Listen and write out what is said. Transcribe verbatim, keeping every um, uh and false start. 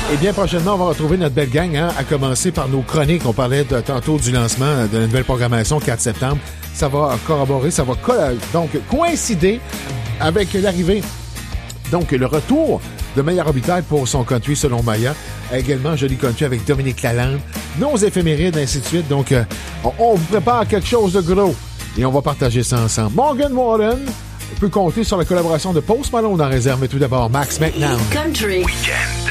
Et bien prochainement, on va retrouver notre belle gang, hein, à commencer par nos chroniques. On parlait de, tantôt du lancement de la nouvelle programmation quatre septembre. Ça va corroborer, ça va co- donc coïncider avec l'arrivée, donc le retour de Maya Robitaille pour son country selon Maya. Également, Joli Country avec Dominique Lalande. Nos éphémérides, ainsi de suite. Donc, euh, on, on vous prépare quelque chose de gros et on va partager ça ensemble. Morgan Wallen peut compter sur la collaboration de Post Malone en réserve, mais tout d'abord, Max McNown. Country Weekend.